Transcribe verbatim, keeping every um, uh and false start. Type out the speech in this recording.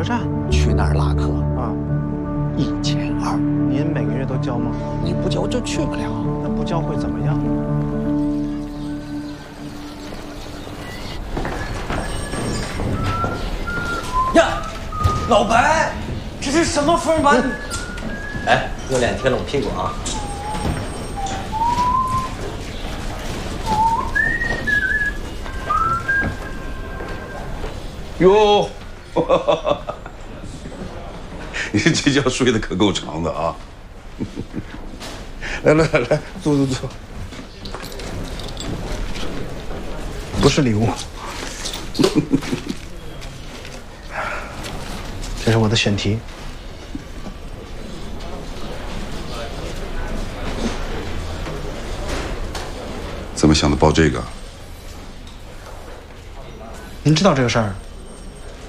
站。 去那儿拉客啊， 一千二。 您每个月都交吗？ 你不交就去不了。 那不交会怎么样？ 呀，老白，这是什么风把你？哎，用脸贴冷屁股啊！ 哟，你这觉睡得可够长的啊！来来来来，坐坐坐。 不是礼物，这是我的选题。 怎么想的报这个？ 您知道这个事儿？